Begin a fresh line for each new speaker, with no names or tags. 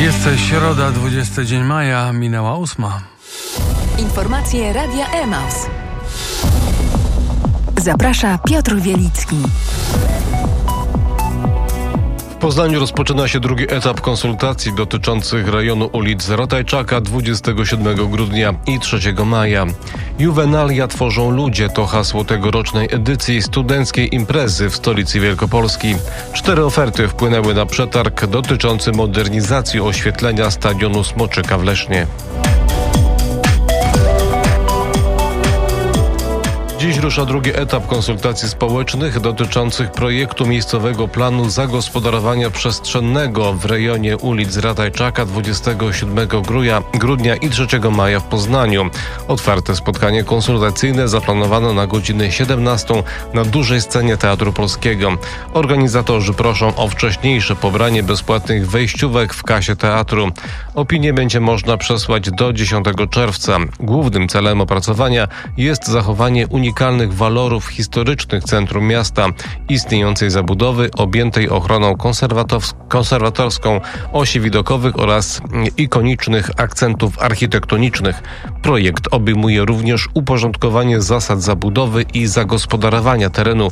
Jest środa, 20 dzień maja, minęła 8.
Informacje Radia Emaus. Zaprasza Piotr Wielicki.
W Poznaniu rozpoczyna się drugi etap konsultacji dotyczących rejonu ulic Ratajczaka 27 grudnia i 3 maja. Juwenalia tworzą ludzie to hasło tegorocznej edycji studenckiej imprezy w stolicy Wielkopolski. 4 oferty wpłynęły na przetarg dotyczący modernizacji oświetlenia stadionu Smoczyka w Lesznie. Dziś rusza drugi etap konsultacji społecznych dotyczących projektu miejscowego planu zagospodarowania przestrzennego w rejonie ulic Ratajczaka 27 grudnia i 3 maja w Poznaniu. Otwarte spotkanie konsultacyjne zaplanowano na godzinę 17 na dużej scenie Teatru Polskiego. Organizatorzy proszą o wcześniejsze pobranie bezpłatnych wejściówek w kasie teatru. Opinię będzie można przesłać do 10 czerwca. Głównym celem opracowania jest zachowanie unikalnych walorów historycznych centrum miasta, istniejącej zabudowy objętej ochroną konserwatorską, osi widokowych oraz ikonicznych akcentów architektonicznych. Projekt obejmuje również uporządkowanie zasad zabudowy i zagospodarowania terenu